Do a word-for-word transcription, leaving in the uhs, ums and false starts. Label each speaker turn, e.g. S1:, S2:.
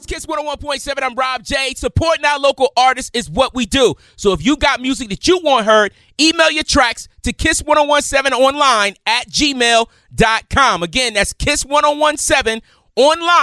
S1: Kiss one oh one point seven. I'm Rob J. Supporting our local artists is what we do. So if you got music that you want heard, email your tracks to kiss ten seventeen online at gmail dot com. Again, that's kiss ten seventeen online